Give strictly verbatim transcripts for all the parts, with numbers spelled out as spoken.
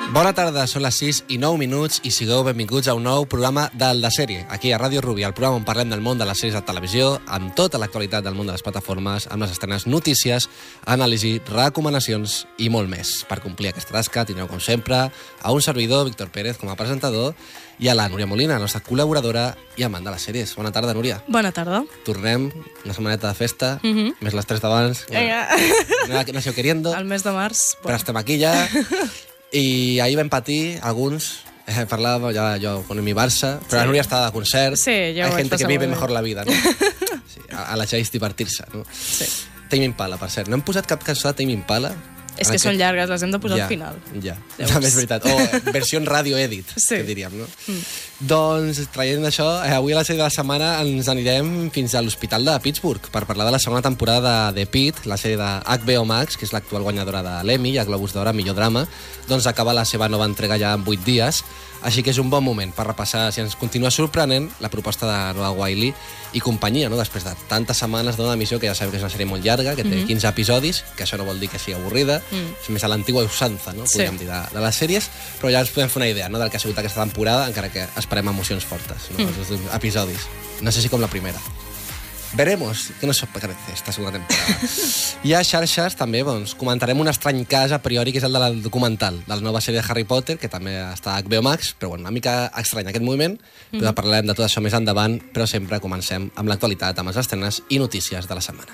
Bona tarda, són les sis i nou minuts i sigueu benvinguts a un nou programa del de sèrie, aquí a Ràdio Rubí, el programa on parlem del món de les sèries de televisió, amb tota l'actualitat del món de les plataformes, amb les estrenes notícies, anàlisi, recomanacions i molt més. Per complir aquesta tasca tindreu, com sempre, a un servidor, Víctor Pérez, com a presentador, i a la Núria Molina, la nostra col·laboradora i amant de les sèries. Bona tarda, Núria. Bona tarda. Tornem, una setmaneta de festa, Mm -hmm. més les tres d'abans. Vinga. No, no sé queriendo. El mes de març. Però estem aquí ja. I ahir vam patir, alguns, eh, parlàvem ja jo con mi Barça, però sí. La Núria estava de concert. Sí, jo Hay ho gente que vive bé. mejor la vida, no? Sí, a, a la Xais divertir-se, no? Sí. Tame Impala, per cert. No hem posat cap cançó de Tame Impala. És que aquest... són llargues, les hem de posar ja, al final. Ja, Deus. també és veritat. O versió radio edit, sí. que diríem, no? Mm. Doncs, traient d'això, eh, avui a la sèrie de la setmana ens anirem fins a l'Hospital de Pittsburgh per parlar de la segona temporada de Pitt, la sèrie de H B O Max, que és l'actual guanyadora de l'Emmy i el Globus d'Or a millor drama. Doncs acaba la seva nova entrega ja en vuit dies, així que és un bon moment per repassar, si ens continua sorprenent, la proposta de Noah Wyle i companyia, no? Després de tantes setmanes d'una emissió, que ja sabeu que és una sèrie molt llarga, que té mm -hmm. quinze episodis, que això no vol dir que sigui avorrida, mm. és més a l'antigua usanza, no? Podríem sí. dir, de, de les sèries, però ja ens podem fer una idea, no?, del que ha sigut aquesta temporada, encara que esperem emocions fortes, no? Mm. Els episodis. No sé si com la primera. Veremos què nos parece esta segunda temporada. I a xarxes també doncs, comentarem un estrany cas a priori, que és el del documental de la nova sèrie de Harry Potter, que també està a H B O Max, però bueno, una mica estrany aquest moviment, mm. però parlarem de tot això més endavant, però sempre comencem amb l'actualitat, amb les estrenes i notícies de la setmana.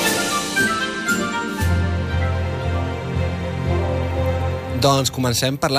Doncs comencem parlant